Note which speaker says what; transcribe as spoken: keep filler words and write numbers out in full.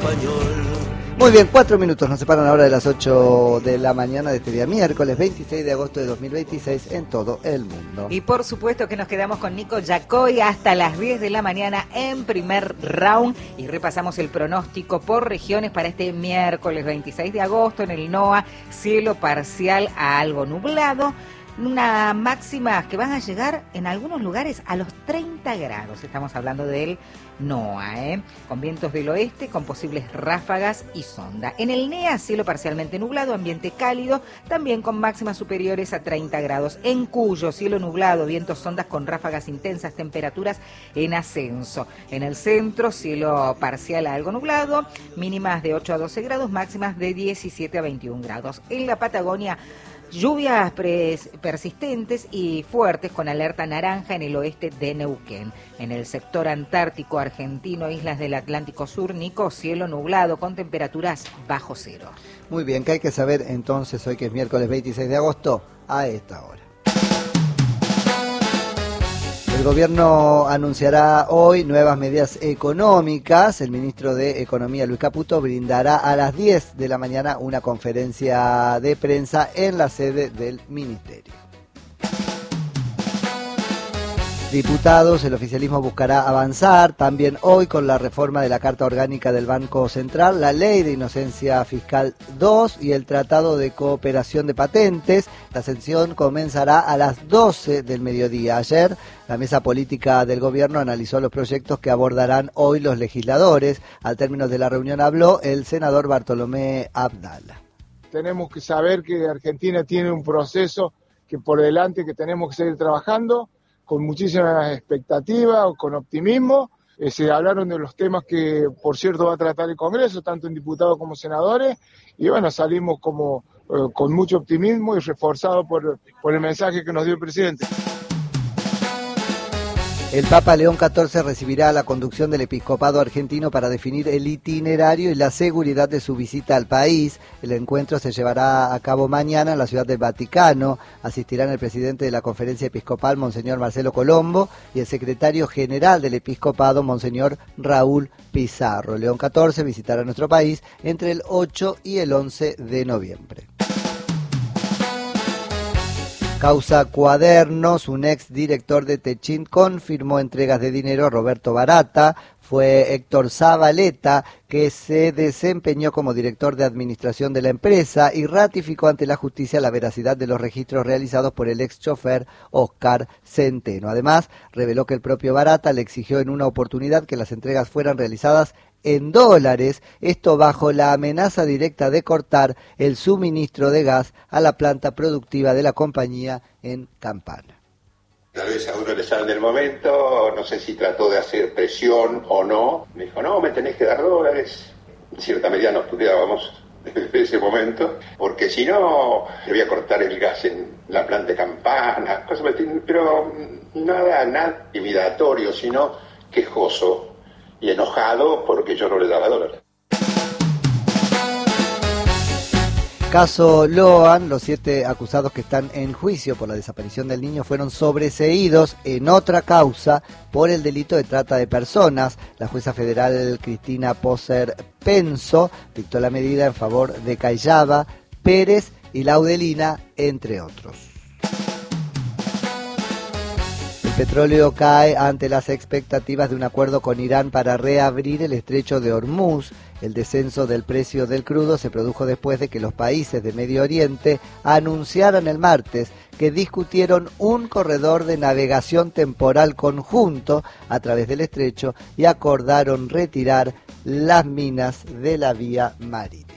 Speaker 1: español.
Speaker 2: Muy bien, cuatro minutos nos separan ahora de las ocho de la mañana de este día miércoles veintiséis de agosto de dos mil veintiséis en todo el mundo.
Speaker 3: Y por supuesto que nos quedamos con Nico Yacoy hasta las diez de la mañana en primer round y repasamos el pronóstico por regiones para este miércoles veintiséis de agosto en el NOA, cielo parcial a algo nublado. Una máxima que van a llegar en algunos lugares a los treinta grados. Estamos hablando del NOA, ¿eh? Con vientos del oeste, con posibles ráfagas y sonda. En el NEA, cielo parcialmente nublado, ambiente cálido, también con máximas superiores a treinta grados. En Cuyo, cielo nublado, vientos sondas con ráfagas intensas, temperaturas en ascenso. En el centro, cielo parcial a algo nublado, mínimas de ocho a doce grados, máximas de diecisiete a veintiún grados. En la Patagonia, lluvias pres- persistentes y fuertes con alerta naranja en el oeste de Neuquén. En el sector antártico argentino, islas del Atlántico Sur, Nico, cielo nublado con temperaturas bajo cero.
Speaker 2: Muy bien, ¿qué hay que saber entonces hoy que es miércoles veintiséis de agosto a esta hora? El gobierno anunciará hoy nuevas medidas económicas. El ministro de Economía, Luis Caputo, brindará a las diez de la mañana una conferencia de prensa en la sede del ministerio. Diputados, el oficialismo buscará avanzar también hoy con la reforma de la Carta Orgánica del Banco Central, la Ley de Inocencia Fiscal dos y el Tratado de Cooperación de Patentes. La sesión comenzará a las doce del mediodía. Ayer, la mesa política del gobierno analizó los proyectos que abordarán hoy los legisladores. Al término de la reunión habló el senador Bartolomé Abdala.
Speaker 4: Tenemos que saber que Argentina tiene un proceso que por delante que tenemos que seguir trabajando con muchísimas expectativas, con optimismo. Eh, se hablaron de los temas que, por cierto, va a tratar el Congreso, tanto en diputados como senadores, y bueno, salimos como eh, con mucho optimismo y reforzado por, por el mensaje que nos dio el presidente.
Speaker 2: El Papa León catorce recibirá la conducción del episcopado argentino para definir el itinerario y la seguridad de su visita al país. El encuentro se llevará a cabo mañana en la Ciudad del Vaticano. Asistirán el presidente de la Conferencia Episcopal, Monseñor Marcelo Colombo, y el secretario general del episcopado, Monseñor Raúl Pizarro. León catorce visitará nuestro país entre el ocho y el once de noviembre. Causa Cuadernos, un ex director de Techint confirmó entregas de dinero a Roberto Barata. Fue Héctor Zabaleta, que se desempeñó como director de administración de la empresa y ratificó ante la justicia la veracidad de los registros realizados por el ex chofer Oscar Centeno. Además, reveló que el propio Barata le exigió en una oportunidad que las entregas fueran realizadas en dólares, esto bajo la amenaza directa de cortar el suministro de gas a la planta productiva de la compañía en Campana.
Speaker 5: Tal vez a uno le sale del momento, no sé si trató de hacer presión o no. Me dijo, no, me tenés que dar dólares. En cierta medida nos tuteábamos desde ese momento, porque si no, le voy a cortar el gas en la planta de Campana, cosas, pero nada, nada intimidatorio, sino quejoso y enojado porque yo no le daba dólares.
Speaker 2: Caso Loan, los siete acusados que están en juicio por la desaparición del niño fueron sobreseídos en otra causa por el delito de trata de personas. La jueza federal Cristina Poser Penso dictó la medida en favor de Cayaba, Pérez y Laudelina, entre otros. El petróleo cae ante las expectativas de un acuerdo con Irán para reabrir el estrecho de Hormuz. El descenso del precio del crudo se produjo después de que los países de Medio Oriente anunciaran el martes que discutieron un corredor de navegación temporal conjunto a través del estrecho y acordaron retirar las minas de la vía marítima.